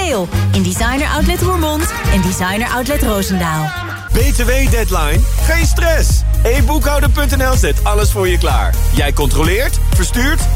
sale in Designer Outlet Roermond en Designer Outlet Roosendaal. BTW-deadline? Geen stress. e-boekhouder.nl zet alles voor je klaar. Jij controleert, verstuurt